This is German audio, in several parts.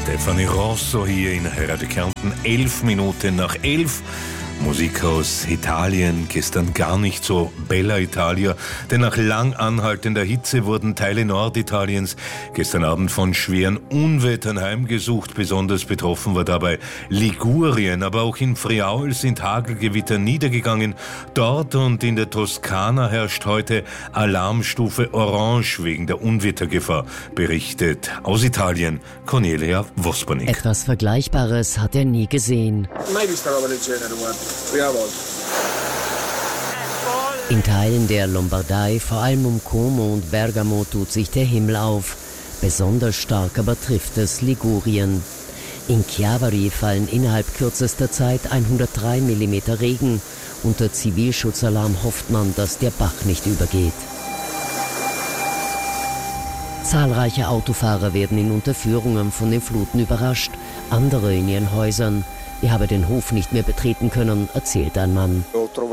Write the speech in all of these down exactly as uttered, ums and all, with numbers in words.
Stefanie Rosso hier in Radio Kärnten, elf Minuten nach elf. Musik aus Italien, gestern gar nicht so Bella Italia, denn nach lang anhaltender Hitze wurden Teile Norditaliens gestern Abend von schweren Unwettern heimgesucht. Besonders betroffen war dabei Ligurien, aber auch in Friaul sind Hagelgewitter niedergegangen. Dort und in der Toskana herrscht heute Alarmstufe Orange wegen der Unwettergefahr, berichtet aus Italien Cornelia Vospanik. Etwas Vergleichbares hat er nie gesehen. Mai vista roba del genere, guarda. In Teilen der Lombardei, vor allem um Como und Bergamo, tut sich der Himmel auf. Besonders stark aber trifft es Ligurien. In Chiavari fallen innerhalb kürzester Zeit hundertdrei Millimeter Regen. Unter Zivilschutzalarm hofft man, dass der Bach nicht übergeht. Zahlreiche Autofahrer werden in Unterführungen von den Fluten überrascht, andere in ihren Häusern. Ich habe den Hof nicht mehr betreten können, erzählt ein Mann.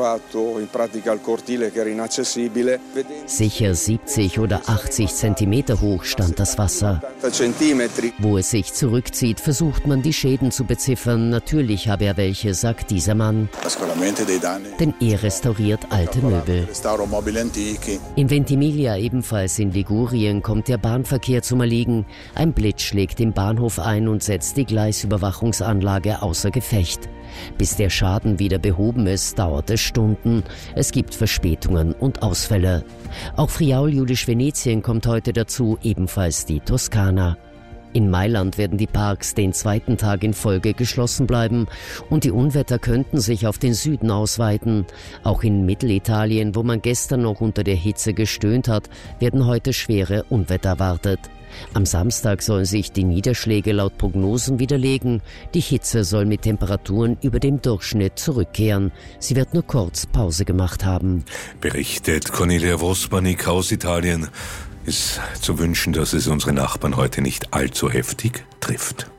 Sicher siebzig oder achtzig Zentimeter hoch stand das Wasser. Wo es sich zurückzieht, versucht man die Schäden zu beziffern. Natürlich habe er welche, sagt dieser Mann. Denn er restauriert alte Möbel. In Ventimiglia, ebenfalls in Ligurien, kommt der Bahnverkehr zum Erliegen. Ein Blitz schlägt im Bahnhof ein und setzt die Gleisüberwachungsanlage außer Gefecht. Bis der Schaden wieder behoben ist, dauert es Stunden. Es gibt Verspätungen und Ausfälle. Auch Friaul-Julisch-Venetien kommt heute dazu, ebenfalls die Toskana. In Mailand werden die Parks den zweiten Tag in Folge geschlossen bleiben und die Unwetter könnten sich auf den Süden ausweiten. Auch in Mittelitalien, wo man gestern noch unter der Hitze gestöhnt hat, werden heute schwere Unwetter erwartet. Am Samstag sollen sich die Niederschläge laut Prognosen widerlegen. Die Hitze soll mit Temperaturen über dem Durchschnitt zurückkehren. Sie wird nur kurz Pause gemacht haben. Berichtet Cornelia Vospanik aus Italien. Ist zu wünschen, dass es unsere Nachbarn heute nicht allzu heftig trifft.